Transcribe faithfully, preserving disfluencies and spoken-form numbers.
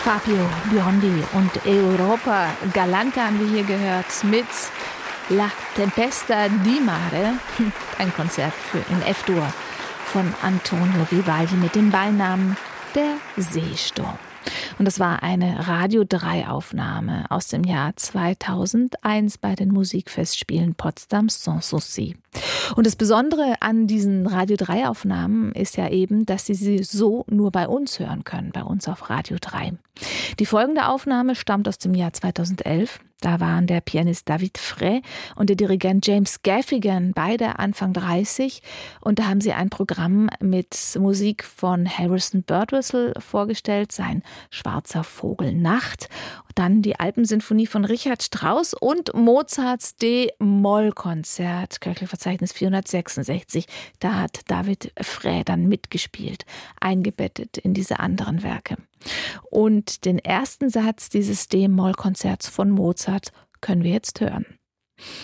Fabio Biondi und Europa Galante haben wir hier gehört mit La Tempesta di Mare, ein Konzert für in F-Dur von Antonio Vivaldi mit dem Beinamen Der Seesturm. Und das war eine Radio drei Aufnahme aus dem Jahr zweitausendeins bei den Musikfestspielen Potsdam Sans Souci. Und das Besondere an diesen Radio drei Aufnahmen ist ja eben, dass Sie sie so nur bei uns hören können, bei uns auf Radio drei. Die folgende Aufnahme stammt aus dem Jahr zweitausendelf. Da waren der Pianist David Frey und der Dirigent James Gaffigan, beide Anfang dreißig. Und da haben sie ein Programm mit Musik von Harrison Birtwistle vorgestellt, sein Schwarzer Vogel Nacht. Dann die Alpensinfonie von Richard Strauss und Mozarts D-Moll-Konzert, Köchelverzeichnis vierhundertsechsundsechzig. Da hat David Frey dann mitgespielt, eingebettet in diese anderen Werke. Und den ersten Satz dieses D-Moll-Konzerts von Mozart können wir jetzt hören.